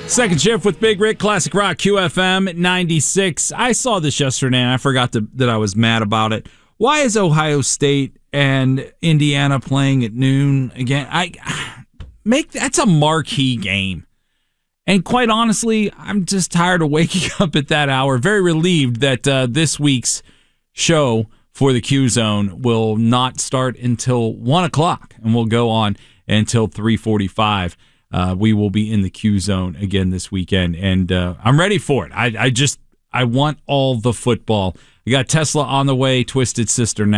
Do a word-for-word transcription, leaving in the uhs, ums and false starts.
Second shift with Big Rick, Classic Rock, Q F M ninety-six. I saw this yesterday, and I forgot to, that I was mad about it. Why is Ohio State and Indiana playing at noon again? I make that's a marquee game. And quite honestly, I'm just tired of waking up at that hour. Very relieved that uh, this week's show for the Q Zone will not start until one o'clock, and we'll go on until three forty-five. Uh, we will be in the Q Zone again this weekend, and uh, I'm ready for it. I, I just I want all the football. We got Tesla on the way, Twisted Sister now.